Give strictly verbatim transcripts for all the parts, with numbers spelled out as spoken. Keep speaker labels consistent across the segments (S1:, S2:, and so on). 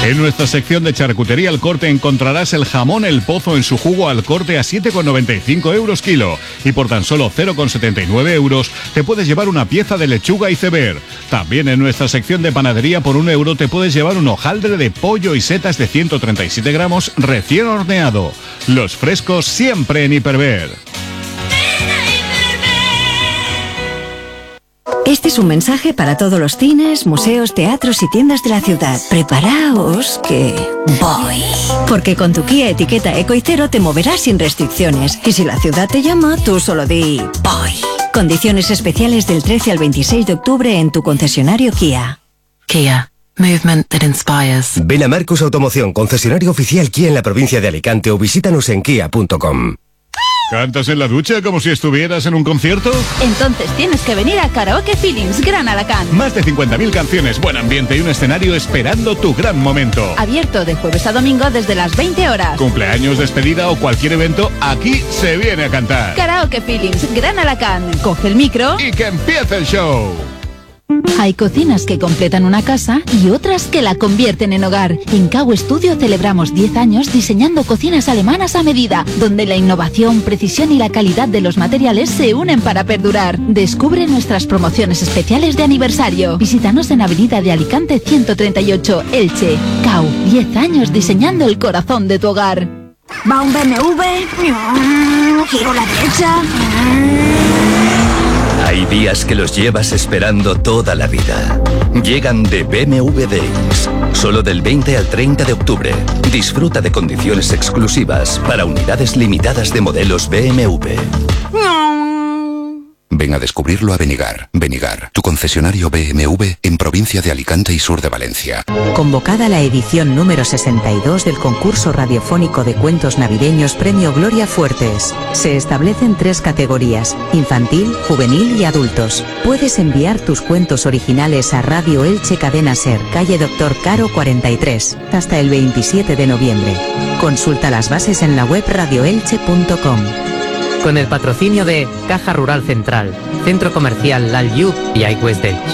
S1: En nuestra sección de charcutería al corte encontrarás el jamón El Pozo en su jugo al corte a siete con noventa y cinco euros kilo. Y por tan solo cero con setenta y nueve euros te puedes llevar una pieza de lechuga iceberg. También en nuestra sección de panadería por un euro te puedes llevar un hojaldre de pollo y setas de ciento treinta y siete gramos recién horneado. Los frescos siempre en Hiperver.
S2: Este es un mensaje para todos los cines, museos, teatros y tiendas de la ciudad. Preparaos que voy. Porque con tu Kia etiqueta Eco y Cero te moverás sin restricciones. Y si la ciudad te llama, tú solo di voy. Condiciones especiales del trece al veintiséis de octubre en tu concesionario Kia.
S3: Kia. Movement that inspires.
S4: Ven a Marcus Automoción, concesionario oficial Kia en la provincia de Alicante, o visítanos en kia punto com.
S1: ¿Cantas en la ducha como si estuvieras en un concierto?
S5: Entonces tienes que venir a Karaoke Feelings Gran Alacant.
S1: Más de cincuenta mil canciones, buen ambiente y un escenario esperando tu gran momento.
S5: Abierto de jueves a domingo desde las veinte horas.
S1: Cumpleaños, despedida o cualquier evento, aquí se viene a cantar.
S5: Karaoke Feelings Gran Alacant. Coge el micro
S1: y que empiece el show.
S5: Hay cocinas que completan una casa y otras que la convierten en hogar. En Cau Studio celebramos diez años diseñando cocinas alemanas a medida, donde la innovación, precisión y la calidad de los materiales se unen para perdurar. Descubre nuestras promociones especiales de aniversario. Visítanos en Avenida de Alicante ciento treinta y ocho, Elche. Cau, diez años diseñando el corazón de tu hogar.
S6: Va un B M W, giro a la derecha.
S7: Hay días que los llevas esperando toda la vida. Llegan de B M W Days. Solo del veinte al treinta de octubre. Disfruta de condiciones exclusivas para unidades limitadas de modelos B M W.
S8: Ven a descubrirlo a Benigar. Benigar, tu concesionario B M W en provincia de Alicante y sur de Valencia.
S9: Convocada la edición número sesenta y dos del concurso radiofónico de cuentos navideños Premio Gloria Fuertes. Se establecen tres categorías: infantil, juvenil y adultos. Puedes enviar tus cuentos originales a Radio Elche Cadena Ser, calle Doctor Caro cuarenta y tres, hasta el veintisiete de noviembre. Consulta las bases en la web radio elche punto com.
S10: Con el patrocinio de Caja Rural Central, Centro Comercial Lalyu y iWest Elche.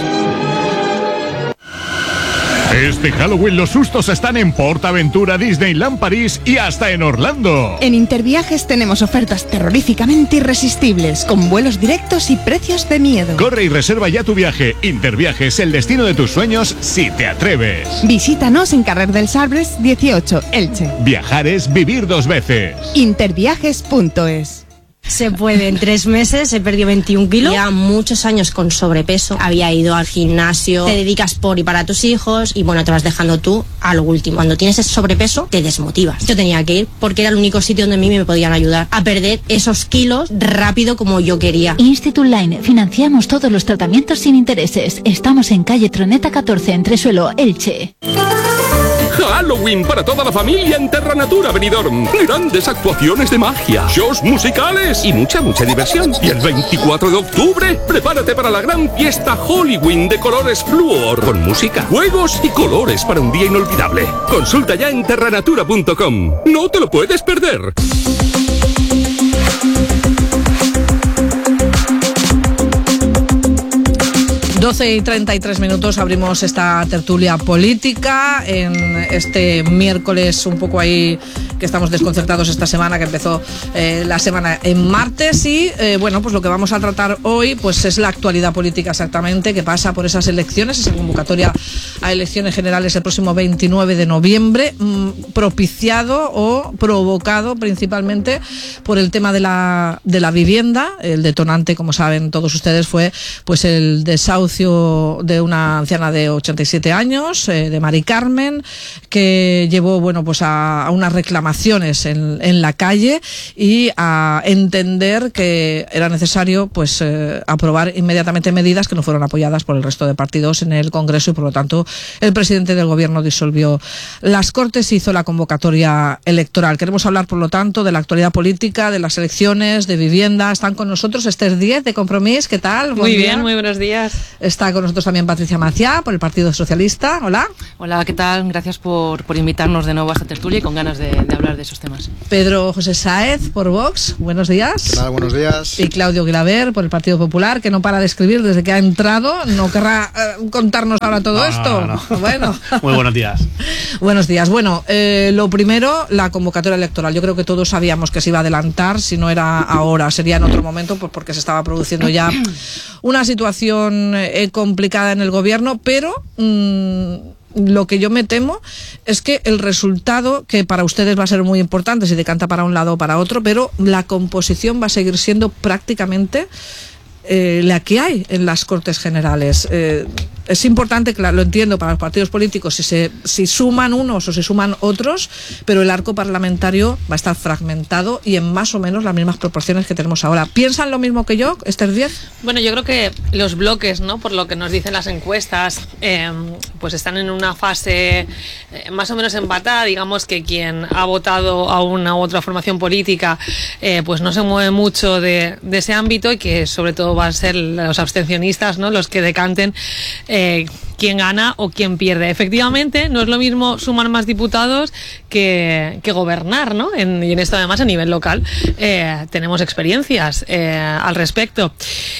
S1: Este Halloween los sustos están en PortAventura, Disneyland París y hasta en Orlando.
S11: En Interviajes tenemos ofertas terroríficamente irresistibles, con vuelos directos y precios de miedo.
S1: Corre y reserva ya tu viaje. Interviajes, el destino de tus sueños si te atreves.
S11: Visítanos en Carrer dels Arbres dieciocho, Elche.
S1: Viajar es vivir dos veces.
S11: Interviajes punto es.
S12: Se puede, en tres meses he perdido veintiún kilos. Lleva muchos años con sobrepeso. Había ido al gimnasio, te dedicas por y para tus hijos y bueno, te vas dejando tú a lo último. Cuando tienes ese sobrepeso, te desmotivas. Yo tenía que ir porque era el único sitio donde a mí me podían ayudar a perder esos kilos rápido como yo quería.
S5: Institut Line, financiamos todos los tratamientos sin intereses. Estamos en calle Troneta catorce, Entresuelo, Elche.
S13: Halloween para toda la familia en Terra Natura Benidorm. Grandes actuaciones de magia, shows musicales y mucha, mucha diversión. Y el veinticuatro de octubre, prepárate para la gran fiesta Halloween de colores fluor, con música, juegos y colores para un día inolvidable. Consulta ya en terra natura punto com. No te lo puedes perder.
S14: doce y treinta y tres minutos abrimos esta tertulia política en este miércoles un poco ahí que estamos desconcertados esta semana, que empezó eh, la semana en martes y eh, bueno, pues lo que vamos a tratar hoy pues es la actualidad política exactamente, que pasa por esas elecciones, esa convocatoria a elecciones generales el próximo veintinueve de noviembre, mmm, propiciado o provocado principalmente por el tema de la, de la vivienda. El detonante, como saben todos ustedes, fue pues el desahucio de una anciana de ochenta y siete años, eh, de Mari Carmen, que llevó bueno pues a, a unas reclamaciones en, en la calle y a entender que era necesario pues eh, aprobar inmediatamente medidas que no fueron apoyadas por el resto de partidos en el Congreso y por lo tanto el presidente del Gobierno disolvió las Cortes y hizo la convocatoria electoral. Queremos hablar por lo tanto de la actualidad política, de las elecciones, de vivienda. Están con nosotros Esther Díez de Compromís. ¿Qué tal?
S15: Muy bien, muy buenos días.
S14: Está con nosotros también Patricia Maciá por el Partido Socialista. Hola.
S15: Hola, ¿qué tal? Gracias por, por invitarnos de nuevo a esta tertulia y con ganas de, de hablar de esos temas.
S14: Pedro José Sáez por Vox. Buenos días.
S16: ¿Qué tal? Buenos días.
S14: Y Claudio Guilaber por el Partido Popular, que no para de escribir desde que ha entrado. No querrá eh, contarnos ahora todo
S17: no,
S14: esto.
S17: No, no, no.
S14: Bueno.
S17: Muy buenos días.
S14: Buenos días. Bueno, eh, lo primero, la convocatoria electoral. Yo creo que todos sabíamos que se iba a adelantar, si no era ahora, sería en otro momento, pues porque se estaba produciendo ya una situación eh, complicada en el gobierno, pero mmm, lo que yo me temo es que el resultado, que para ustedes va a ser muy importante si decanta para un lado o para otro, pero la composición va a seguir siendo prácticamente eh, la que hay en las Cortes Generales. Eh, es importante, claro, lo entiendo, para los partidos políticos si se si suman unos o se suman otros, pero el arco parlamentario va a estar fragmentado y en más o menos las mismas proporciones que tenemos ahora. ¿Piensan lo mismo que yo, Esther Díez?
S15: Bueno, yo creo que los bloques, ¿no? Por lo que nos dicen las encuestas, eh, pues están en una fase eh, más o menos empatada. Digamos que quien ha votado a una u otra formación política eh, pues no se mueve mucho de, de ese ámbito, y que sobre todo van a ser los abstencionistas, ¿no? Los que decanten eh, Eh, quién gana o quién pierde. Efectivamente, no es lo mismo sumar más diputados que, que gobernar, ¿no? En, y en esto, además, a nivel local eh, tenemos experiencias eh, al respecto.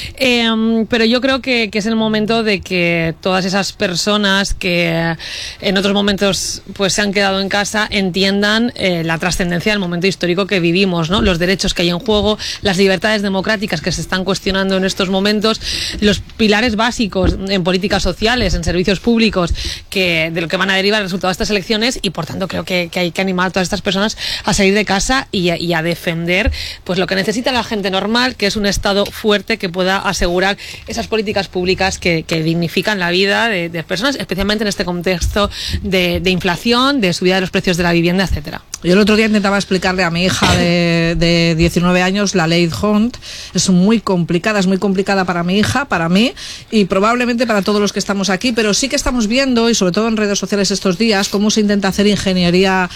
S15: Eh, pero yo creo que, que es el momento de que todas esas personas que en otros momentos pues se han quedado en casa entiendan eh, la trascendencia del momento histórico que vivimos, ¿no? Los derechos que hay en juego, las libertades democráticas que se están cuestionando en estos momentos, los pilares básicos en políticas sociales, en servicios públicos, que de lo que van a derivar el resultado de estas elecciones, y por tanto creo que, que hay que animar a todas estas personas a salir de casa y a, y a defender pues lo que necesita la gente normal, que es un Estado fuerte que pueda asegurar esas políticas públicas que, que dignifican la vida de, de personas, especialmente en este contexto de, de inflación, de subida de los precios de la vivienda, etcétera.
S14: Yo el otro día intentaba explicarle a mi hija de, de diecinueve años la ley Hunt. Es muy complicada, es muy complicada para mi hija, para mí y probablemente para todos los que estamos aquí, pero sí que estamos viendo, y sobre todo en redes sociales estos días, cómo se intenta hacer ingeniería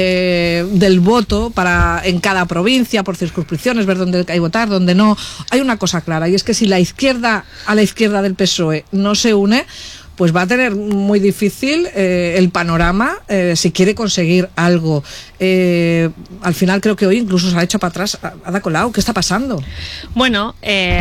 S14: eh, del voto para en cada provincia, por circunscripciones, ver dónde hay que votar, dónde no. Hay una cosa clara, y es que si la izquierda a la izquierda del P S O E no se une, pues va a tener muy difícil eh, el panorama eh, si quiere conseguir algo. Eh, al final creo que hoy incluso se ha hecho para atrás Ada Colau. ¿Qué está pasando?
S15: Bueno,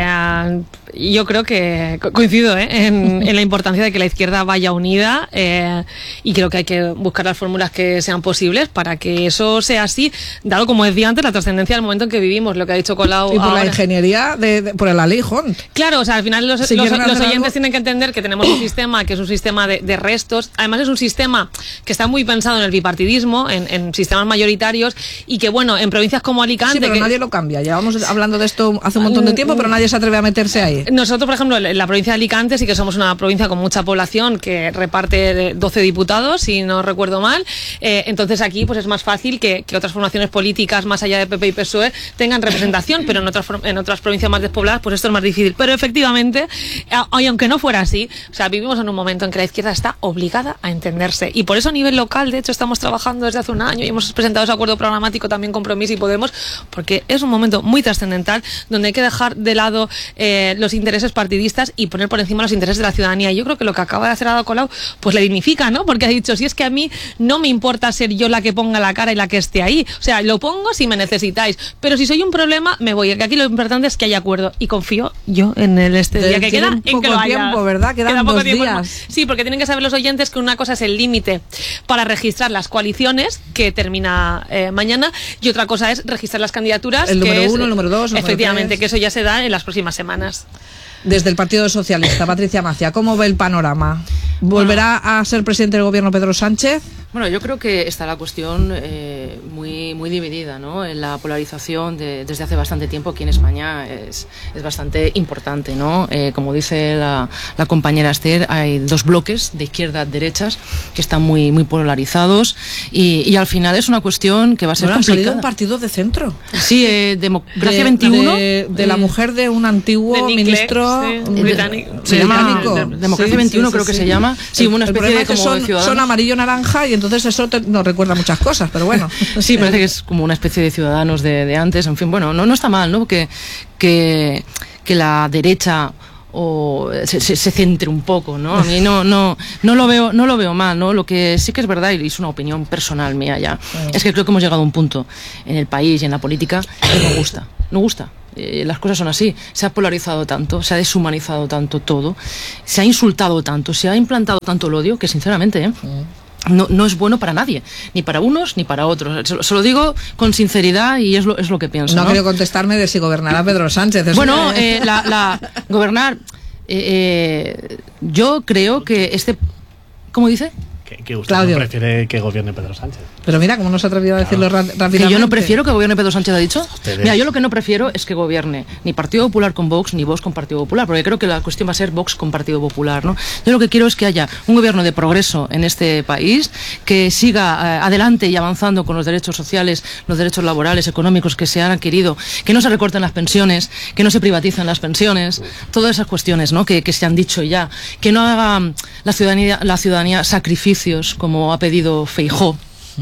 S15: eh, yo creo que coincido ¿eh? en, en la importancia de que la izquierda vaya unida eh, y creo que hay que buscar las fórmulas que sean posibles para que eso sea así, dado, como decía antes, la trascendencia del momento en que vivimos, lo que ha dicho Colau.
S14: Y por
S15: ahora.
S14: La ingeniería, de, de, por la ley Hunt.
S15: Claro, o sea, al final los,
S14: si
S15: los, los oyentes
S14: algo...
S15: tienen que entender que tenemos un sistema que es un sistema de, de restos. Además es un sistema que está muy pensado en el bipartidismo, en, en sistemas mayoritarios, y que bueno, en provincias como Alicante...
S14: Sí, pero
S15: que...
S14: nadie lo cambia. Llevamos hablando de esto hace un montón de tiempo, pero nadie se atreve a meterse ahí.
S15: Nosotros, por ejemplo, en la provincia de Alicante sí que somos una provincia con mucha población que reparte doce diputados, si no recuerdo mal. Eh, entonces aquí pues es más fácil que, que otras formaciones políticas más allá de P P y P S O E tengan representación, pero en otras, en otras provincias más despobladas pues esto es más difícil. Pero efectivamente, y aunque no fuera así, o sea, vivimos en un momento en que la izquierda está obligada a entenderse, y por eso a nivel local, de hecho, estamos trabajando desde hace un año y hemos presentado ese acuerdo programático también con Compromís y Podemos, porque es un momento muy trascendental donde hay que dejar de lado eh, los intereses partidistas y poner por encima los intereses de la ciudadanía. Yo creo que lo que acaba de hacer Ada Colau pues le dignifica, ¿no? Porque ha dicho, si es que a mí no me importa ser yo la que ponga la cara y la que esté ahí, o sea, lo pongo si me necesitáis, pero si soy un problema me voy, que aquí lo importante es que haya acuerdo, y confío yo en el este día que queda en que lo haya.
S14: Tiempo, ¿verdad? Quedan
S15: Queda poco
S14: dos
S15: tiempo.
S14: días.
S15: Sí, porque tienen que saber los oyentes que una cosa es el límite para registrar las coaliciones, que termina eh, mañana, y otra cosa es registrar las candidaturas,
S14: el
S15: que
S14: número
S15: es,
S14: uno, el número dos, el
S15: efectivamente,
S14: número
S15: que eso ya se da en las próximas semanas.
S14: Desde el Partido Socialista, Patricia Macia, ¿cómo ve el panorama? ¿Volverá bueno, a ser presidente del gobierno Pedro Sánchez?
S16: Bueno, yo creo que está la cuestión eh, muy muy dividida, ¿no? En la polarización de, desde hace bastante tiempo aquí en España es, es bastante importante, ¿no? Eh, como dice la, la compañera Esther, hay dos bloques de izquierda derechas que están muy muy polarizados y, y al final es una cuestión que va a ser
S14: bueno,
S16: complicada.
S14: Ha salido un partido de centro.
S16: Sí, eh, Democracia
S14: de,
S16: veintiuno.
S14: De, de la mujer de un antiguo
S15: de
S14: ministro
S15: sí, británico.
S16: Se llama de, Democracia sí, veintiuno, sí, sí, creo sí. que se llama. Sí,
S14: el,
S16: una especie de como
S14: son,
S16: de Ciudadanos.
S14: Son amarillo-naranja y entonces eso te, nos recuerda muchas cosas, pero bueno.
S16: Sí, parece que es como una especie de Ciudadanos de, de antes. En fin, bueno, no, no está mal, ¿no? Que, que, que la derecha o se, se, se centre un poco, ¿no? A mí no, no, no lo veo, no lo veo mal, ¿no? Lo que sí que es verdad, y es una opinión personal mía ya, uh-huh. es que creo que hemos llegado a un punto en el país y en la política que no gusta, no gusta. Eh, las cosas son así, se ha polarizado tanto, se ha deshumanizado tanto todo, se ha insultado tanto, se ha implantado tanto el odio, que sinceramente, ¿eh? Uh-huh. no, no es bueno para nadie, ni para unos ni para otros. Se, se lo digo con sinceridad y es lo, es lo que pienso.
S14: No,
S16: No,
S14: ha querido contestarme de si gobernará Pedro Sánchez. Eso
S16: bueno,
S14: que...
S16: eh, la, la gobernar, eh, eh, yo creo que este, ¿cómo dice?
S17: Que, que usted
S14: Claudio.
S17: no prefiere que gobierne Pedro Sánchez.
S14: Pero mira, ¿cómo no se ha atrevido a decirlo
S17: Claro.
S14: ra- rápidamente?
S16: Que yo no prefiero que gobierne Pedro Sánchez, ha dicho.
S17: Ustedes.
S16: Mira, yo lo que no prefiero es que gobierne ni Partido Popular con Vox, ni Vox con Partido Popular, porque creo que la cuestión va a ser Vox con Partido Popular, ¿no? Yo lo que quiero es que haya un gobierno de progreso en este país, que siga eh, adelante y avanzando con los derechos sociales, los derechos laborales, económicos que se han adquirido, que no se recorten las pensiones, que no se privaticen las pensiones, todas esas cuestiones, ¿no? que, que se han dicho ya, que no haga la ciudadanía, la ciudadanía sacrificios como ha pedido Feijóo.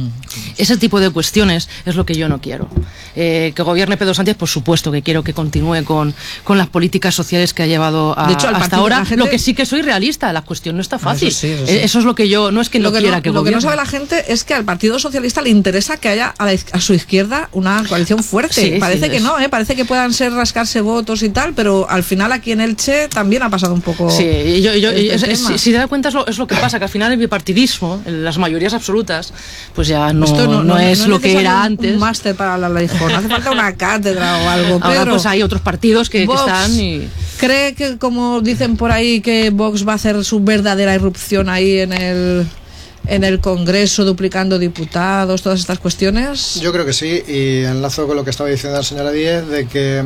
S16: Ese tipo de cuestiones es lo que yo no quiero. Eh, que gobierne Pedro Sánchez, por supuesto que quiero que continúe con, con las políticas sociales que ha llevado a,
S14: De hecho, al
S16: hasta
S14: partido,
S16: ahora.
S14: la gente-
S16: Lo que sí que soy realista, la cuestión no está fácil.
S14: Eso sí, eso sí.
S16: Eh, eso es lo que yo, no es que
S14: lo
S16: no
S14: que
S16: quiera
S14: no,
S16: que
S14: lo que
S16: gobierne.
S14: no sabe la gente es que al Partido Socialista le interesa que haya a, la iz- a su izquierda una coalición fuerte.
S16: Sí,
S14: Parece
S16: sí,
S14: que
S16: es-
S14: no, ¿eh? Parece que puedan ser rascarse votos y tal, pero al final aquí en Elche también ha pasado un poco.
S16: Sí, y yo, y yo- y
S14: este
S16: es-
S14: tema.
S16: si, si te das cuenta es lo, es lo que pasa, que al final el bipartidismo, el- las mayorías absolutas, pues ya no,
S14: Esto
S16: no, es
S14: no
S16: lo que
S14: necesario
S16: era
S14: un-
S16: antes.
S14: Un máster para la ley, no hace falta una cátedra o algo.
S16: Ahora
S14: pero
S16: pues hay otros partidos que, que
S14: Vox
S16: están y...
S14: ¿Cree que, como dicen por ahí, que Vox va a hacer su verdadera irrupción ahí en el en el Congreso, duplicando diputados, todas estas cuestiones?
S18: Yo creo que sí, y enlazo con lo que estaba diciendo la señora Díez, de que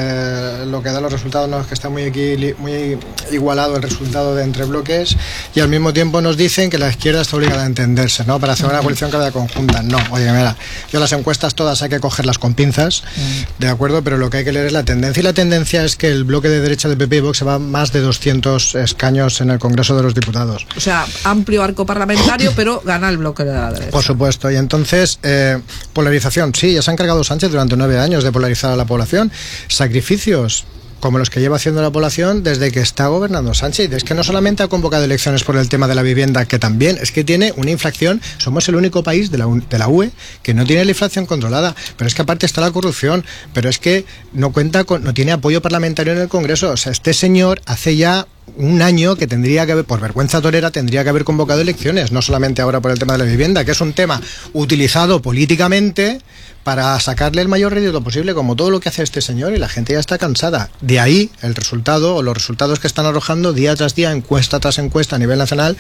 S18: eh, lo que da los resultados no es que está muy, equili- muy igualado el resultado de entre bloques, y al mismo tiempo nos dicen que la izquierda está obligada a entenderse, ¿no? Para hacer una coalición que vaya conjunta. No, oye, mira, yo las encuestas todas hay que cogerlas con pinzas, de acuerdo, pero lo que hay que leer es la tendencia, y la tendencia es que el bloque de derecha de P P y Vox se va a más de doscientos escaños en el Congreso de los Diputados.
S14: O sea, amplio arco parlamentario, pero gana el bloque de la derecha.
S18: Por supuesto, y entonces, eh, polarización, sí, ya se ha encargado Sánchez durante nueve años de polarizar a la población. Sacrificios, como los que lleva haciendo la población desde que está gobernando Sánchez. Es que no solamente ha convocado elecciones por el tema de la vivienda, que también, es que tiene una inflación, somos el único país de la, U- de la U E que no tiene la inflación controlada, pero es que aparte está la corrupción, pero es que no cuenta con, no tiene apoyo parlamentario en el Congreso. O sea, este señor hace ya un año que tendría que haber, por vergüenza torera, tendría que haber convocado elecciones, no solamente ahora por el tema de la vivienda, que es un tema utilizado políticamente para sacarle el mayor rédito posible, como todo lo que hace este señor, y la gente ya está cansada. De ahí el resultado, o los resultados que están arrojando día tras día, encuesta tras encuesta a nivel nacional,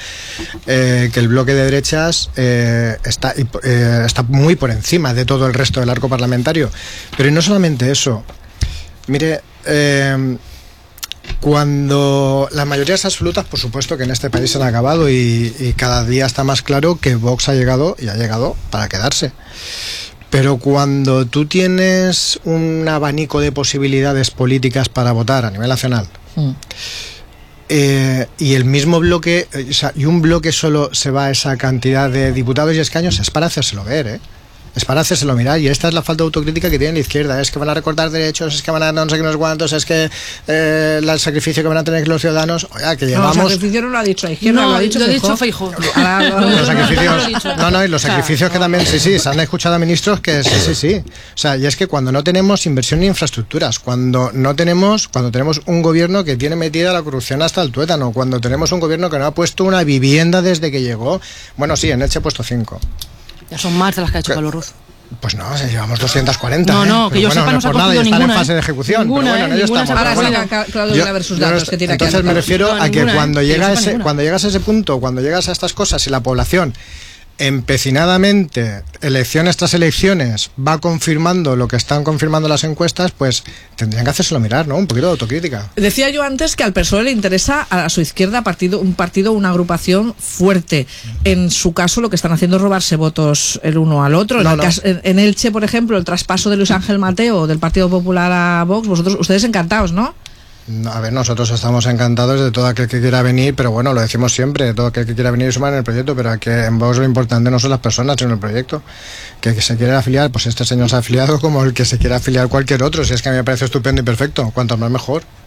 S18: eh, que el bloque de derechas eh, está, eh, está muy por encima de todo el resto del arco parlamentario. Pero y no solamente eso, mire, eh, cuando las mayorías absolutas, por supuesto que en este país se han acabado, y, y cada día está más claro que Vox ha llegado, y ha llegado para quedarse. Pero cuando tú tienes un abanico de posibilidades políticas para votar a nivel nacional,
S14: Mm.
S18: eh, y el mismo bloque, eh, o sea, y un bloque solo se va a esa cantidad de diputados y escaños, es para hacérselo ver, ¿eh? Es para hacérselo mirar, y esta es la falta de autocrítica que tiene la izquierda. Es que van a recortar derechos, es que van a no sé qué, no sé cuántos, es que eh, el sacrificio que van a tener los ciudadanos. Oiga, que
S14: No,
S18: llevamos...
S14: el sacrificio no lo ha dicho la izquierda,
S16: No,
S14: lo ha dicho
S16: lo ha dicho
S14: Feijóo.
S16: Feijóo.
S14: Ahora- ahora-
S18: Los sacrificios,
S16: No lo he dicho.
S18: no, no, y los
S16: O sea,
S18: sacrificios que también, sí, sí, se han escuchado a ministros que sí, sí, sí. O sea, y es que cuando no tenemos inversión en infraestructuras, cuando no tenemos, cuando tenemos un gobierno que tiene metida la corrupción hasta el tuétano, cuando tenemos un gobierno que no ha puesto una vivienda desde que llegó, bueno, sí, en Elche ha puesto cinco.
S16: Ya son más de las que ha hecho Pablo Ruz.
S18: Pues no, o sea, llevamos doscientas cuarenta.
S16: No, no,
S18: ¿eh?
S16: que
S18: Pero
S16: yo
S18: bueno,
S16: sepa no se ha
S18: por nada,
S16: cogido
S18: y están
S16: ninguna,
S18: en fase
S16: ¿eh?
S18: de ejecución.
S16: Ninguna,
S18: pero bueno,
S16: ¿eh?
S18: en ello
S16: Ninguna se ha
S18: estamos.
S14: Ahora
S16: cogido.
S14: saca Claudio a ver sus datos, que tiene aquí.
S18: Entonces me
S14: anotados.
S18: refiero
S16: No,
S18: a que
S16: ninguna, ¿eh?
S18: cuando
S16: Que yo
S18: llega
S16: sepa
S18: ese,
S16: ninguna.
S18: cuando llegas a ese punto, cuando llegas a estas cosas y la población empecinadamente, elecciones tras elecciones, va confirmando lo que están confirmando las encuestas, pues tendrían que hacérselo mirar, ¿no? Un poquito de autocrítica.
S14: Decía yo antes que al P S O E le interesa a su izquierda partido, un partido, una agrupación fuerte. En su caso, lo que están haciendo es robarse votos el uno al otro. En,
S18: No,
S14: el
S18: no.
S14: caso- en- en Elche, por ejemplo, el traspaso de Luis Ángel Mateo del Partido Popular a Vox, vosotros, ustedes encantados, ¿no?
S18: No, a ver, nosotros estamos encantados de todo aquel que quiera venir, pero bueno, lo decimos siempre, de todo aquel que quiera venir y sumar en el proyecto, pero que en Vox lo importante no son las personas, sino el proyecto. Que, que se quiere afiliar, pues este señor se ha afiliado como el que se quiera afiliar cualquier otro, si es que a mí me parece estupendo y perfecto, cuanto más mejor.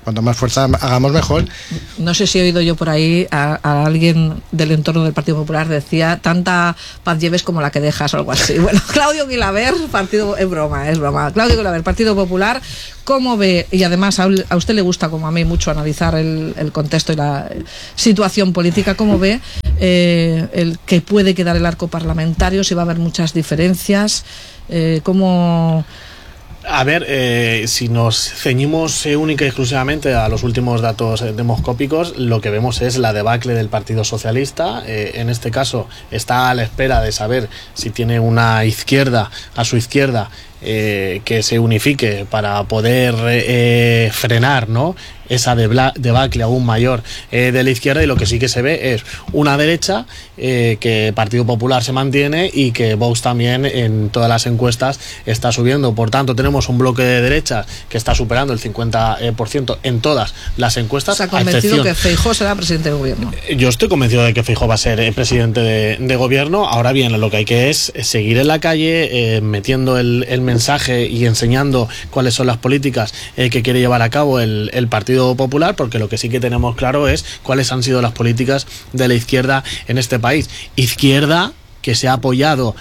S18: Cuanto más fuerza hagamos, mejor.
S14: No sé si he oído yo por ahí a, a alguien del entorno del Partido Popular, decía, tanta paz lleves como la que dejas o algo así. Bueno, Claudio Guilaber, partido, es broma, es broma. Claudio Guilaber, Partido Popular, ¿cómo ve? Y además a, a usted le gusta, como a mí, mucho analizar el, el contexto y la situación política. ¿Cómo ve eh, el que puede quedar el arco parlamentario? Si va a haber muchas diferencias. Eh, ¿Cómo...?
S17: A ver, eh, si nos ceñimos eh, única y exclusivamente a los últimos datos eh, demoscópicos, lo que vemos es la debacle del Partido Socialista. Eh, en este caso está a la espera de saber si tiene una izquierda a su izquierda eh, que se unifique para poder eh, frenar, ¿no?, esa debacle aún mayor eh, de la izquierda, y lo que sí que se ve es una derecha eh, que el Partido Popular se mantiene y que Vox también en todas las encuestas está subiendo. Por tanto, tenemos un bloque de derecha que está superando el cincuenta por ciento en todas las encuestas.
S14: ¿Se ha convencido que Feijóo será presidente del gobierno?
S17: Yo estoy convencido de que Feijóo va a ser eh, presidente de, de gobierno. Ahora bien, lo que hay que es seguir en la calle, eh, metiendo el, el mensaje y enseñando cuáles son las políticas eh, que quiere llevar a cabo el, el Partido Popular, porque lo que sí que tenemos claro es cuáles han sido las políticas de la izquierda en este país. Izquierda que se ha apoyado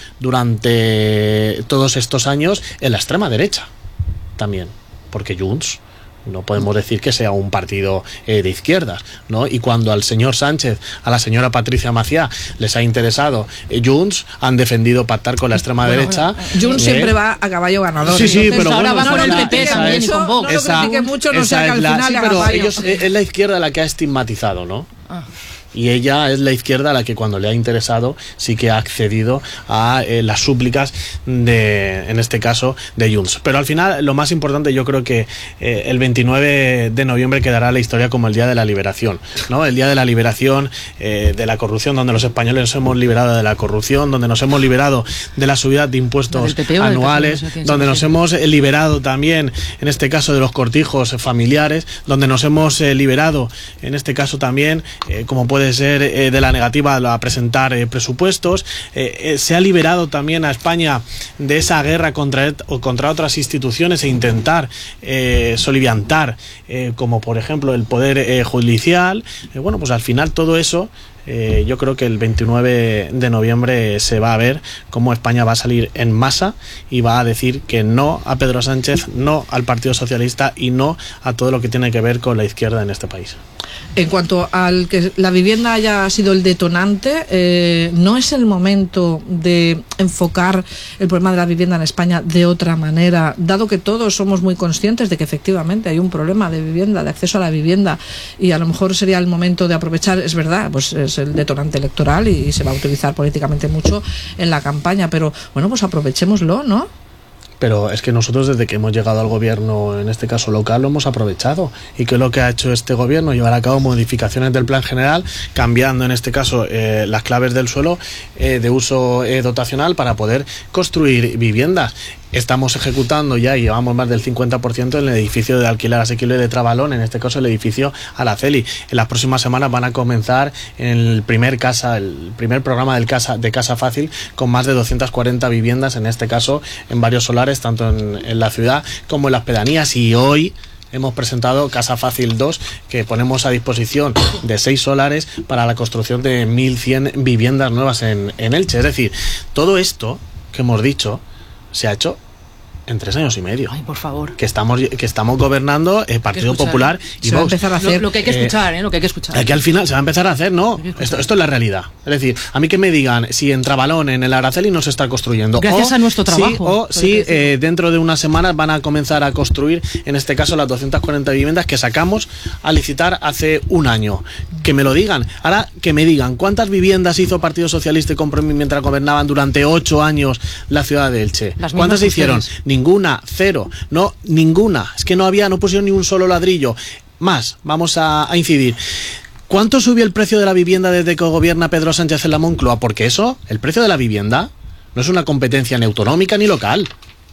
S17: durante todos estos años en la extrema derecha también, porque Junts no podemos decir que sea un partido eh, de izquierdas, ¿no? Y cuando al señor Sánchez, a la señora Patricia Maciá les ha interesado eh, Junts, han defendido pactar con la extrema bueno, derecha.
S14: Bueno, Junts eh, siempre va a caballo ganador.
S17: Sí, sí, pero
S14: ahora
S17: bueno,
S14: va con el P P también
S17: es,
S14: y con Vox. No lo critique mucho, no sea que al
S17: la,
S14: final
S17: sí,
S14: le
S17: pero
S14: haga
S17: ellos, es la izquierda la que ha estigmatizado, ¿no? Ah. Y ella es la izquierda a la que cuando le ha interesado sí que ha accedido a eh, las súplicas de, en este caso, de Junts. Pero al final lo más importante, yo creo que eh, el veintinueve de noviembre quedará la historia como el día de la liberación, ¿no? El día de la liberación eh, de la corrupción, donde los españoles nos hemos liberado de la corrupción, donde nos hemos liberado de la subida de impuestos anuales, donde nos hemos liberado también, en este caso, de los cortijos familiares, donde nos hemos eh, liberado, en este caso también, eh, como puede puede ser eh, de la negativa a presentar eh, presupuestos. Eh, eh, se ha liberado también a España de esa guerra contra, contra otras instituciones e intentar eh, soliviantar, eh, como por ejemplo el Poder eh, Judicial. Eh, bueno, pues al final todo eso, Eh, yo creo que el veintinueve de noviembre se va a ver cómo España va a salir en masa y va a decir que no a Pedro Sánchez, no al Partido Socialista y no a todo lo que tiene que ver con la izquierda en este país.
S14: En cuanto al que la vivienda haya sido el detonante, eh, ¿no es el momento de enfocar el problema de la vivienda en España de otra manera, dado que todos somos muy conscientes de que efectivamente hay un problema de vivienda, de acceso a la vivienda, y a lo mejor sería el momento de aprovechar, es verdad, pues es el detonante electoral y, y se va a utilizar políticamente mucho en la campaña, pero bueno, pues aprovechémoslo, ¿no?
S17: Pero es que nosotros desde que hemos llegado al gobierno, en este caso local, lo hemos aprovechado. ¿Y qué es lo que ha hecho este gobierno? Llevar a cabo modificaciones del plan general, cambiando en este caso eh, las claves del suelo eh, de uso eh, dotacional para poder construir viviendas. Estamos ejecutando ya y llevamos más del cincuenta por ciento en el edificio de alquiler asequible de Trabalón, en este caso el edificio Araceli. En las próximas semanas van a comenzar el primer casa, el primer programa del casa, de Casa Fácil, con más de doscientas cuarenta viviendas, en este caso en varios solares, tanto en, en la ciudad como en las pedanías. Y hoy hemos presentado Casa Fácil dos, que ponemos a disposición de seis solares para la construcción de mil cien viviendas nuevas en, en Elche. Es decir, todo esto que hemos dicho se ha hecho en tres años y medio.
S16: Ay, por favor.
S17: Que estamos, que estamos gobernando el Partido Popular y
S14: se va a
S17: Vox.
S14: empezar a hacer
S16: lo, lo que hay que escuchar, ¿eh? Lo que hay que escuchar.
S17: Aquí al final se va a empezar a hacer, no. Esto, esto es la realidad. Es decir, a mí que me digan si en Trabalón, en el Araceli, no se está construyendo.
S16: Gracias
S17: o
S16: a nuestro trabajo.
S17: Sí, o si eh, dentro de unas semanas van a comenzar a construir, en este caso, las doscientas cuarenta viviendas que sacamos a licitar hace un año. Que me lo digan. Ahora que me digan cuántas viviendas hizo Partido Socialista y Compromís mientras gobernaban durante ocho años la ciudad de Elche. ¿Cuántas se hicieron? Ustedes. Ninguna, cero. No, ninguna. Es que no había, no pusieron ni un solo ladrillo. Más, vamos a, a incidir. ¿Cuánto subió el precio de la vivienda desde que gobierna Pedro Sánchez en la Moncloa? Porque eso, el precio de la vivienda, no es una competencia ni autonómica ni local.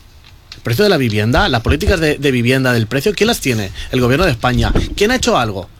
S17: El precio de la vivienda, las políticas de, de vivienda del precio, ¿quién las tiene? El gobierno de España. ¿Quién ha hecho algo?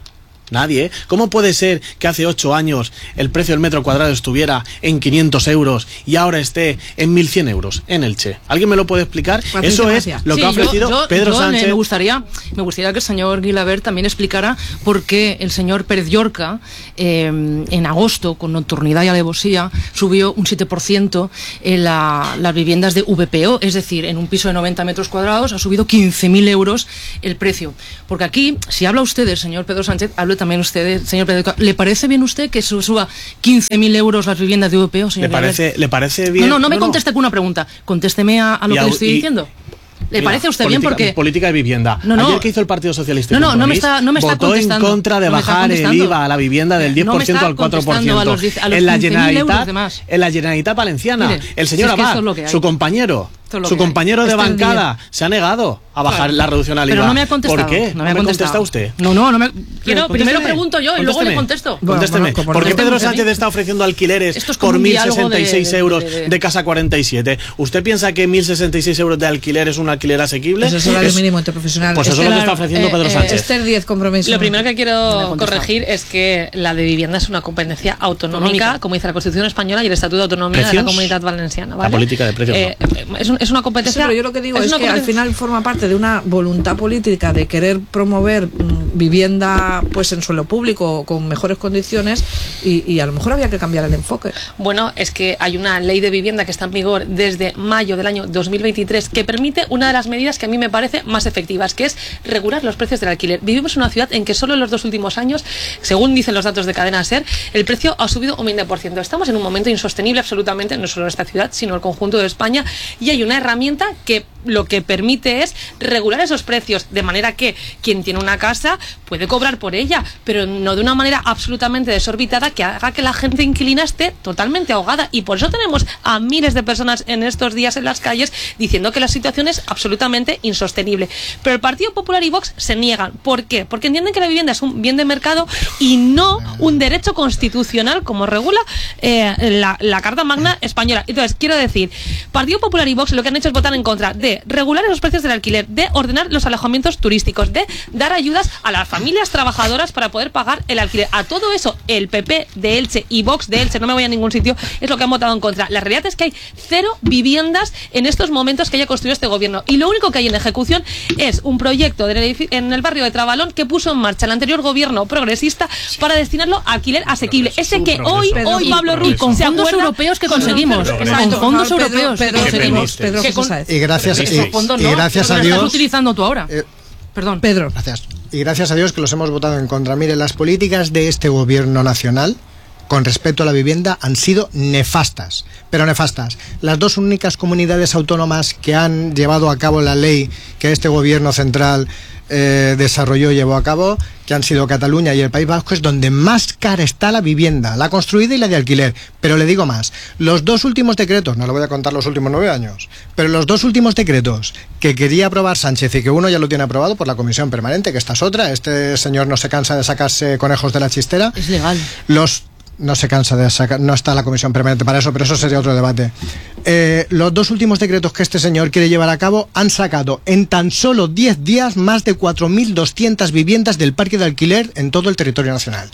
S17: Nadie. ¿Cómo puede ser que hace ocho años el precio del metro cuadrado estuviera en quinientos euros y ahora esté en mil cien euros en Elche? ¿Alguien me lo puede explicar?
S16: Patricia
S17: Eso es
S16: Gracia.
S17: lo que
S16: Sí,
S17: ha ofrecido
S16: yo, yo,
S17: Pedro
S16: yo
S17: Sánchez.
S16: Me gustaría, me gustaría que el señor Guilabert también explicara por qué el señor Pérez Llorca eh, en agosto, con nocturnidad y alevosía, subió un siete por ciento en la, las viviendas de V P O, es decir, en un piso de noventa metros cuadrados ha subido quince mil euros el precio. Porque aquí, si habla usted del señor Pedro Sánchez, hable también usted, señor Pedro Llorca. ¿Le parece bien usted que suba quince mil euros las viviendas de V P O, señor
S17: ¿Le parece,
S16: Guilabert?
S17: ¿Le parece bien?
S16: No, no, no me
S17: no,
S16: conteste con una pregunta. Contésteme a, a lo
S17: Y
S16: que
S17: a-
S16: le estoy
S17: y-
S16: diciendo. ¿Le
S17: Mira,
S16: parece a usted
S17: política,
S16: bien? Porque
S17: política de vivienda.
S16: No, no.
S17: Ayer que hizo el Partido Socialista y
S16: No, no, no me
S17: Compromís,
S16: está- no me está
S17: votó en
S16: contestando.
S17: contra de
S16: No me está
S17: bajar el
S16: contestando.
S17: IVA a la vivienda del diez por ciento
S16: No me está
S17: al cuatro por ciento.
S16: contestando a los diez- a los
S17: en la
S16: quince mil euros
S17: Generalitat,
S16: de más.
S17: en la Generalitat Valenciana,
S16: Mire,
S17: el
S16: si
S17: señor
S16: es que esto
S17: Abad,
S16: es lo que hay.
S17: su compañero,
S16: Esto es lo
S17: su
S16: que hay.
S17: compañero de
S16: Este es el
S17: bancada,
S16: día.
S17: se ha negado a bajar
S16: Claro.
S17: la reducción al IVA.
S16: Pero no me ha contestado.
S17: ¿Por qué?
S16: No me ha contestado
S17: usted?
S16: No, no, no me.
S17: Quiero-
S16: Quiero, primero
S17: contésteme.
S16: pregunto yo y luego le contesto.
S17: Contésteme.
S16: Bueno, bueno,
S17: ¿Por qué
S16: contésteme
S17: Pedro
S16: usted a mí.
S17: Sánchez está ofreciendo alquileres
S16: Esto es como
S17: por
S16: un
S17: mil
S16: diálogo
S17: sesenta y seis
S16: de- de-
S17: euros
S16: de- de-
S17: de casa cuarenta y siete? ¿Usted piensa que mil sesenta y seis euros de alquiler es un alquiler asequible?
S14: Ese es el salario
S17: Es-
S14: mínimo interprofesional.
S17: Pues eso es lo que está ofreciendo
S14: Eh,
S17: Pedro
S14: eh,
S17: Sánchez.
S14: Esther diez, compromiso.
S15: Lo primero que
S14: No me
S15: quiero
S14: ha contestado.
S15: corregir es que la de vivienda es una competencia autonómica,
S14: Autonómica.
S15: como dice la Constitución española y el Estatuto de Autonomía de
S17: ¿Precios?
S15: la Comunidad Valenciana.
S17: La
S15: ¿vale?
S17: política de precios,
S15: Eh, es, un- es una
S14: Sí,
S15: competencia.
S14: pero yo lo que digo es,
S15: una
S14: que al
S15: competencia-
S14: final forma parte de una voluntad política de querer promover mm, vivienda pues en suelo público con mejores condiciones y, y a lo mejor había que cambiar el enfoque.
S15: Bueno, es que hay una ley de vivienda que está en vigor desde mayo del año dos mil veintitrés que permite una de las medidas que a mí me parece más efectivas, que es regular los precios del alquiler. Vivimos en una ciudad en que solo en los dos últimos años, según dicen los datos de Cadena SER, el precio ha subido un veinte por ciento. Estamos en un momento insostenible absolutamente, no solo esta ciudad, sino el conjunto de España, y hay una herramienta que lo que permite es regular esos precios, de manera que quien tiene una casa puede cobrar por ella, pero no de una manera absolutamente desorbitada que haga que la gente inquilina esté totalmente ahogada. Y por eso tenemos a miles de personas en estos días en las calles diciendo que la situación es absolutamente insostenible. Pero el Partido Popular y Vox se niegan. ¿Por qué? Porque entienden que la vivienda es un bien de mercado y no un derecho constitucional como regula eh, la, la Carta Magna Española. Entonces, quiero decir, Partido Popular y Vox lo que han hecho es votar en contra de regular los precios del alquiler, de ordenar los alojamientos turísticos, de dar ayudas a las familias trabajadoras para poder pagar el alquiler. A todo eso, el P P de Elche y Vox de Elche, no me voy a ningún sitio, es lo que han votado en contra. La realidad es que hay cero viviendas en estos momentos que haya construido este gobierno. Y lo único que hay en ejecución es un proyecto del edificio, en el barrio de Trabalón que puso en marcha el anterior gobierno progresista para destinarlo a alquiler asequible. Ese que hoy,
S16: Pedro,
S15: hoy
S16: y-
S15: Pablo
S16: y
S15: Ruiz
S16: con
S15: se
S16: fondos
S15: acuerda-
S16: europeos que
S15: con-
S16: conseguimos.
S15: Exacto.
S16: Con fondos
S14: Pedro,
S16: europeos
S14: Pedro,
S16: que conseguimos.
S14: Pedro
S16: Que
S14: Jesús
S16: con-
S14: Sáez.
S18: Y gracias,
S16: Esos
S18: y,
S16: fondos
S18: y
S16: no,
S18: gracias
S16: lo
S18: a
S16: estás
S18: Dios.
S16: utilizando tú ahora.
S18: Eh,
S16: Perdón.
S14: Pedro.
S18: Gracias. Y gracias a Dios que los hemos votado en contra. Mire, las políticas de este gobierno nacional con respecto a la vivienda han sido nefastas, pero nefastas. Las dos únicas comunidades autónomas que han llevado a cabo la ley que este gobierno central eh, desarrolló y llevó a cabo, que han sido Cataluña y el País Vasco, es donde más cara está la vivienda, la construida y la de alquiler. Pero le digo más, los dos últimos decretos, no le voy a contar los últimos nueve años, pero los dos últimos decretos que quería aprobar Sánchez y que uno ya lo tiene aprobado por la Comisión Permanente, que esta es otra, este señor no se cansa de sacarse conejos de la chistera.
S16: Es legal.
S18: Los no se cansa de sacar, no está la comisión permanente para eso, pero eso sería otro debate. Eh, los dos últimos decretos que este señor quiere llevar a cabo han sacado en tan solo diez días más de cuatro mil doscientas viviendas del parque de alquiler en todo el territorio nacional.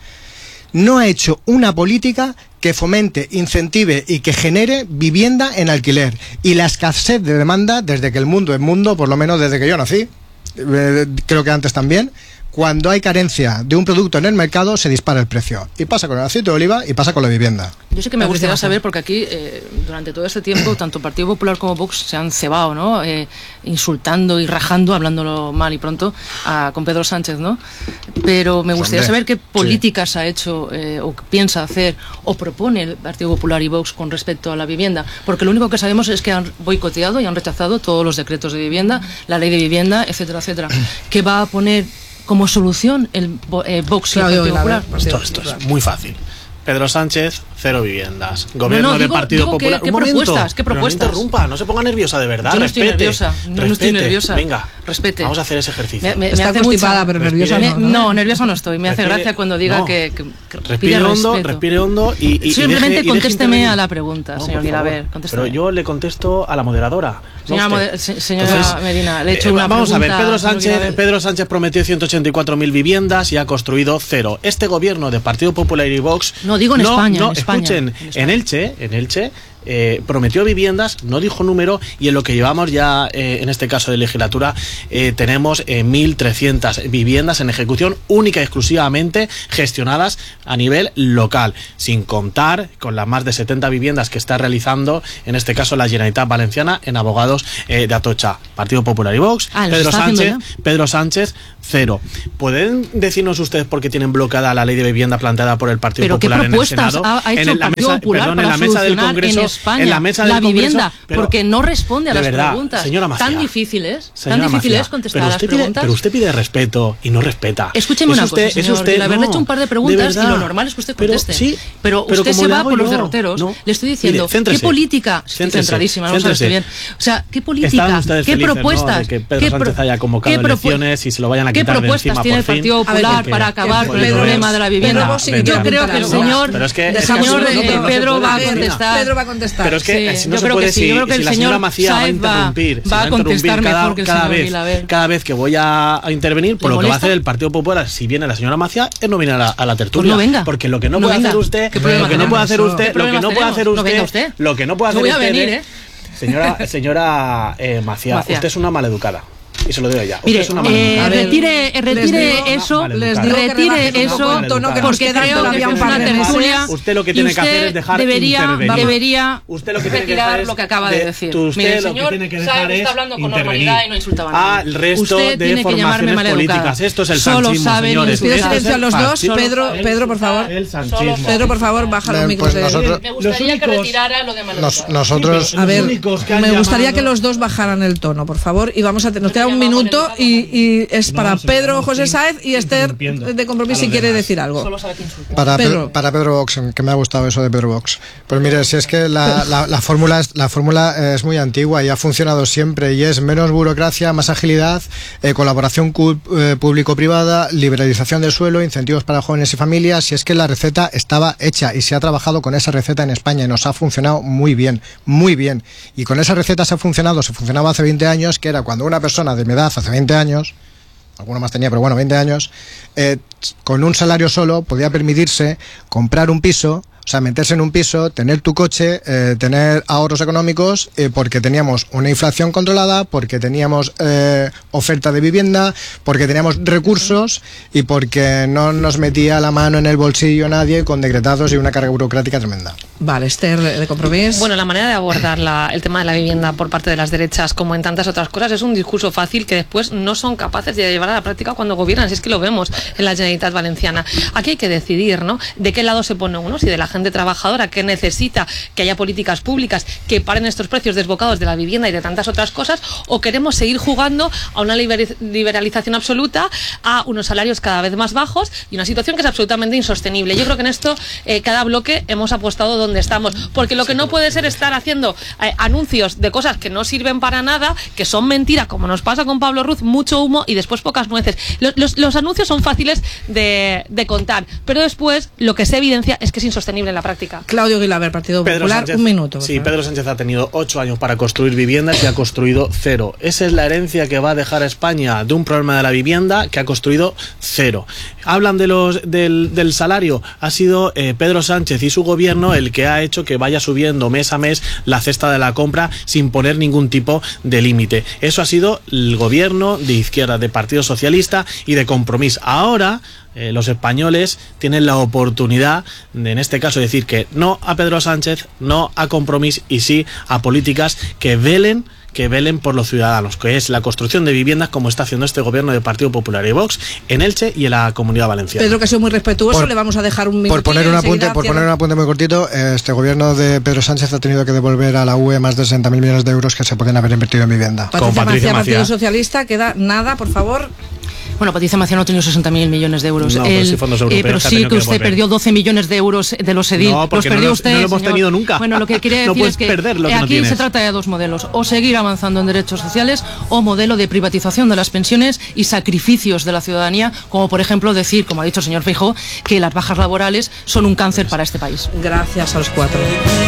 S18: No ha hecho una política que fomente, incentive y que genere vivienda en alquiler. Y la escasez de demanda, desde que el mundo es mundo, por lo menos desde que yo nací, eh, creo que antes también, cuando hay carencia de un producto en el mercado, se dispara el precio. Y pasa con el aceite de oliva y pasa con la vivienda.
S16: Yo sé que me gustaría saber, porque aquí, eh, durante todo este tiempo, tanto Partido Popular como Vox se han cebado, ¿no? Eh, insultando y rajando, hablándolo mal y pronto, a, con Pedro Sánchez, ¿no? Pero me gustaría
S18: Hombre,
S16: saber qué
S18: sí.
S16: políticas ha hecho eh, o piensa hacer o propone el Partido Popular y Vox con respecto a la vivienda. Porque lo único que sabemos es que han boicoteado y han rechazado todos los decretos de vivienda, la ley de vivienda, etcétera, etcétera. ¿Qué va a poner como solución el eh, Vox y el
S14: Claudio
S16: Partido
S14: Guilabert,
S16: Popular?
S17: Esto, esto es muy fácil. Pedro Sánchez cero viviendas. Gobierno
S16: No, no,
S17: del
S16: digo-
S17: Partido
S16: digo
S17: Popular.
S16: que- ¿qué
S17: Un momento,
S16: propuestas? ¿Qué
S17: pero
S16: propuestas?
S17: No interrumpa, no se ponga nerviosa, de verdad.
S16: Yo no estoy
S17: respete,
S16: nerviosa, no, no estoy
S17: respete.
S16: nerviosa.
S17: Venga,
S16: Respete.
S17: vamos a hacer ese ejercicio.
S16: Me, me- me
S14: Está
S16: hace
S14: constipada,
S16: mucha-
S14: pero
S17: Respire.
S14: nerviosa
S16: Me-
S14: no.
S16: no, nerviosa no estoy. Me hace
S17: Respire-
S16: gracia cuando diga
S17: no.
S16: que, que, que
S17: Respire
S16: pida
S17: hondo,
S16: respeto.
S17: respire hondo y, y- y
S16: Simplemente
S17: deje- y deje
S16: contésteme
S17: intervenir.
S16: a la pregunta,
S17: No,
S16: señor
S17: por
S16: Guilaber.
S17: favor.
S16: Contésteme.
S17: Pero yo le contesto a la moderadora. no
S16: Señora,
S17: a usted.
S16: moder- se- señora
S17: Entonces,
S16: Medina, le he hecho
S17: eh,
S16: una
S17: vamos a ver,
S16: pregunta,
S17: Pedro
S16: señor
S17: Sánchez,
S16: Guilaber.
S17: Pedro Sánchez prometió ciento ochenta y cuatro mil viviendas y ha construido cero. Este gobierno de Partido Popular y Vox...
S16: No, digo en España,
S17: No,
S16: en España,
S17: escuchen,
S16: en España.
S17: en Elche, en Elche... Eh, prometió viviendas, no dijo número, y en lo que llevamos ya, eh, en este caso de legislatura, eh, tenemos eh, mil trescientas viviendas en ejecución única y exclusivamente gestionadas a nivel local, sin contar con las más de setenta viviendas que está realizando, en este caso la Generalitat Valenciana, en Abogados eh, de Atocha. Partido Popular y Vox,
S16: Ah, ¿los
S17: Pedro
S16: está haciendo
S17: Sánchez, Pedro Sánchez, cero. ¿Pueden decirnos ustedes por qué tienen bloqueada la ley de vivienda planteada por el Partido
S16: ¿Pero qué
S17: Popular en el
S16: propuestas
S17: Senado?
S16: ha, ha hecho
S17: en
S16: el
S17: la
S16: Partido
S17: mesa,
S16: Popular
S17: perdón,
S16: para
S17: en la mesa del
S16: solucionar
S17: Congreso,
S16: en España
S17: en la mesa
S16: la
S17: del Congreso,
S16: vivienda?
S17: pero-
S16: Porque no responde a
S17: de
S16: las
S17: verdad,
S16: preguntas.
S17: señora Macía.
S16: Tan difíciles,
S17: Señora
S16: tan difícil
S17: Macía,
S16: es contestar
S17: pero
S16: a las
S17: usted pide-
S16: preguntas.
S17: pero usted pide respeto y no respeta.
S16: Escúcheme
S17: Es
S16: una
S17: usted-
S16: cosa,
S17: es
S16: señor.
S17: usted-
S16: Le haberle
S17: no,
S16: hecho un par de
S17: de
S16: preguntas y
S17: verdad.
S16: lo normal es que usted
S17: Pero
S16: conteste.
S17: sí,
S16: pero
S17: pero
S16: usted
S17: como
S16: se
S17: le
S16: va
S17: hago
S16: por los
S17: yo,
S16: derroteros.
S17: no.
S16: Le estoy diciendo,
S17: Mire, céntrese.
S16: ¿qué política? Estoy
S17: Céntrese,
S16: centradísima, vamos a ver, estoy bien.
S17: céntrese.
S16: O sea, ¿qué
S17: Estaban
S16: política?
S17: ustedes
S16: ¿Qué
S17: felices, ¿no?,
S16: propuestas?
S17: de que Pedro
S16: ¿Qué
S17: Sánchez
S16: pro-
S17: haya convocado
S16: qué propu-
S17: elecciones y se lo vayan a
S16: ¿Qué
S17: quitar de
S16: propuestas
S17: encima
S16: tiene
S17: por
S16: el
S17: fin?
S16: Partido
S14: A ver,
S16: Popular
S14: que-
S16: para
S14: que
S16: acabar con el
S14: Pedro-
S16: problema de la vivienda?
S14: Pedro, sí,
S16: Yo
S14: ya,
S16: creo que el
S14: no,
S16: señor,
S17: pero es que-
S16: el
S17: es que
S16: señor
S17: no,
S16: eh,
S17: pero no se
S16: Pedro
S17: puede,
S16: va a
S17: Cristina.
S16: contestar.
S14: Pedro va a contestar.
S17: Pero es que eh,
S16: Sí,
S17: si no
S16: yo
S17: se
S16: creo
S17: puede,
S16: que sí,
S17: si,
S16: yo creo que
S17: si
S16: el
S17: la señora
S16: señor
S17: Macía va a
S16: Sáez va-
S17: interrumpir, si
S16: va a
S17: interrumpir
S16: contestar
S17: cada,
S16: mejor que el
S17: cada
S16: señor
S17: vez,
S16: Guilaber.
S17: cada vez que voy a, a intervenir, por
S16: ¿Le
S17: lo que va a
S16: molesta?
S17: hacer el Partido Popular, si viene la señora Macía, es no viene a la, a la tertulia.
S16: Pues no venga.
S17: Porque lo que no,
S16: No
S17: puede
S16: venga.
S17: hacer usted,
S16: ¿Qué problema
S17: lo que no puede
S16: tenemos?
S17: hacer
S16: ¿Qué
S17: usted, lo que
S16: problemas
S17: no puede hacer
S16: tenemos? No
S17: usted,
S16: venga usted.
S17: lo que no puede
S16: Yo
S17: hacer
S16: voy a
S17: usted,
S16: venir, ¿eh?
S17: Señora, señora eh, Macía,
S16: Macía.
S17: usted es una maleducada. Y se lo digo ya.
S16: Mire,
S17: usted es una
S16: eh,
S17: maleducada.
S14: A ver,
S16: retire, eh,
S14: les
S16: retire
S14: digo-
S16: eso,
S14: les digo que
S16: retire
S14: rebajen un
S16: eso,
S14: poco el tono que nos
S16: porque
S14: queda
S16: creo que
S14: todavía
S16: es
S14: un par
S16: una
S14: de meses.
S16: tertulia.
S17: Usted lo que
S16: y
S17: tiene que
S16: usted
S17: hacer es dejar
S16: debería,
S17: intervenir.
S16: debería
S17: Usted lo que tiene que
S16: retirar
S17: dejar es
S16: lo que acaba de,
S17: de-
S16: decir.
S17: usted
S16: Mire, el
S17: lo que
S16: señor
S17: tiene que
S16: Sáez
S17: dejar
S16: está
S17: es
S16: hablando con
S17: intervenir
S16: normalidad y no insultaba a nadie.
S17: al resto
S16: Usted
S17: de
S16: tiene que llamarme
S17: formaciones
S16: maleducada.
S17: políticas. Esto es el
S16: Solo
S17: sanchismo,
S16: saben
S17: señores.
S14: Pide
S17: Esto es
S14: silencio a
S17: el
S14: los dos.
S17: fascismo.
S14: Pedro, Pedro, por favor.
S17: El sanchismo.
S14: Pedro, por favor, baja los
S18: Bien,
S14: micros.
S18: pues
S14: de-
S18: nosotros-
S16: Me gustaría que
S17: únicos-
S16: retirara lo de maleducada.
S18: Nos- nosotros,
S14: A ver,
S17: Los únicos que han
S14: me gustaría
S17: llamado-
S14: que los dos bajaran el tono, por favor, y vamos a te- nos queda un
S16: llamamos
S14: minuto
S16: el
S14: y, y es para
S17: Vamos a
S14: Pedro
S17: llamar
S14: José
S17: sin-
S14: Sáez y Esther
S17: interrumpiendo
S14: de Compromís
S17: a
S14: si
S17: los
S14: quiere
S17: demás.
S14: decir algo.
S16: Solo sabe que insulta.
S18: Para
S14: Pedro.
S18: Pedro, para Pedro Vox, que me ha gustado eso de Pedro Vox. Pues mire, si es que la, la, la fórmula es, la fórmula es muy antigua y ha funcionado siempre y es menos burocracia, más agilidad, eh, colaboración cu- eh, público-privada, liberalización del suelo, incentivos para jóvenes y familias. Y es que la receta estaba hecha y se ha trabajado con esa receta en España y nos ha funcionado muy bien, muy bien. Y con esa receta se ha funcionado, se funcionaba hace veinte años, que era cuando una persona de mi edad, hace veinte años, alguno más tenía, pero bueno, veinte años, eh, con un salario solo podía permitirse comprar un piso, o sea, meterse en un piso, tener tu coche, eh, tener ahorros económicos, eh, porque teníamos una inflación controlada, porque teníamos eh, oferta de vivienda, porque teníamos recursos y porque no nos metía la mano en el bolsillo nadie con decretados y una carga burocrática tremenda.
S14: Vale, Esther de Compromís.
S15: Bueno, la manera de abordar la- el tema de la vivienda por parte de las derechas, como en tantas otras cosas, es un discurso fácil que después no son capaces de llevar a la práctica cuando gobiernan. Si es que lo vemos en la Generalitat Valenciana. Aquí hay que decidir, ¿no? De qué lado se pone uno, si de la gente trabajadora que necesita que haya políticas públicas que paren estos precios desbocados de la vivienda y de tantas otras cosas, o queremos seguir jugando a una liber- liberalización absoluta, a unos salarios cada vez más bajos y una situación que es absolutamente insostenible. Yo creo que en esto eh, cada bloque hemos apostado donde estamos, porque lo que no puede ser estar haciendo eh, anuncios de cosas que no sirven para nada, que son mentira, como nos pasa con Pablo Ruz, mucho humo y después pocas nueces. Los, los, los anuncios son fáciles de, de contar, pero después lo que se evidencia es que es insostenible en la práctica.
S14: Claudio Guilaber, Partido
S17: Pedro
S14: Popular,
S17: Sánchez,
S14: un minuto. por
S17: Sí,
S14: favor.
S17: Pedro Sánchez ha tenido ocho años para construir viviendas y ha construido cero. Esa es la herencia que va a dejar a España de un problema de la vivienda que ha construido cero. Hablan de los del, del salario. Ha sido eh, Pedro Sánchez y su gobierno el que ha hecho que vaya subiendo mes a mes la cesta de la compra sin poner ningún tipo de límite. Eso ha sido el gobierno de izquierda, de Partido Socialista y de Compromís. Ahora Eh, los españoles tienen la oportunidad de, en este caso, decir que no a Pedro Sánchez, no a Compromís y sí a políticas que velen que velen por los ciudadanos, que es la construcción de viviendas como está haciendo este gobierno de Partido Popular y Vox en Elche y en la Comunidad Valenciana.
S14: Pedro, que ha sido muy respetuoso,
S18: Por-
S14: le vamos a dejar un minuto.
S18: Por poner un apunte, por poner un apunte muy cortito, este gobierno de Pedro Sánchez ha tenido que devolver a la U E más de sesenta mil millones de euros que se podían haber invertido en vivienda.
S14: Patricia Macía, Partido Socialista, queda nada, por favor.
S16: Bueno, Patricia Maciano ha tenido sesenta mil millones de euros.
S17: No,
S16: El,
S17: pero sí fondos europeos
S16: eh, pero
S17: que ha
S16: sí
S17: tenido
S16: que
S17: que
S16: usted
S17: devolver.
S16: perdió doce millones de euros de los Edil.
S17: No,
S16: los
S17: porque
S16: perdió
S17: no los-
S16: usted,
S17: no lo hemos
S16: señor.
S17: tenido nunca.
S16: Bueno, lo que quería
S17: No
S16: decir
S17: puedes
S16: es que,
S17: perder lo que
S16: eh,
S17: no
S16: aquí
S17: tienes.
S16: se trata de dos modelos: o seguir avanzando en derechos sociales o modelo de privatización de las pensiones y sacrificios de la ciudadanía, como por ejemplo decir, como ha dicho el señor Feijóo, que las bajas laborales son un cáncer para este país.
S14: Gracias a los cuatro.